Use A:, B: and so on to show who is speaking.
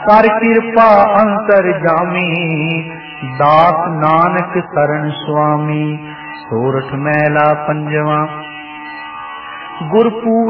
A: ਕਰ ਕਿਰਪਾ ਅੰਤਰ ਜਾਮੀ, ਦਾਸ ਨਾਨਕ ਸਰਣ ਸੁਆਮੀ। ਸੋਰਠ ਮਹਿਲਾ ਪੰਜਵਾ। ਗੁਰਪੂਰ